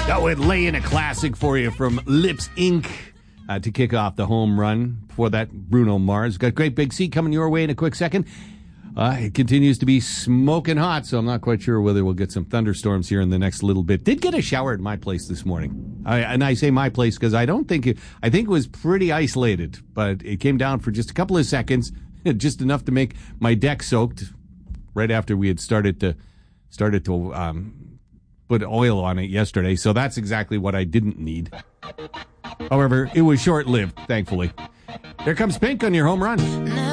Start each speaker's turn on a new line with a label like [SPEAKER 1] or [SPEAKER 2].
[SPEAKER 1] That would lay in a classic for you from Lips Inc. To kick off the home run. Before that, Bruno Mars. Got Great Big Sea coming your way in a quick second. It continues to be smoking hot, so I'm not quite sure whether we'll get some thunderstorms here in the next little bit. Did get a shower at my place this morning. And I say my place because I think it was pretty isolated, but it came down for just a couple of seconds, just enough to make my deck soaked right after we had started to put oil on it yesterday. So that's exactly what I didn't need. However, it was short-lived, thankfully. Here comes Pink on your home run.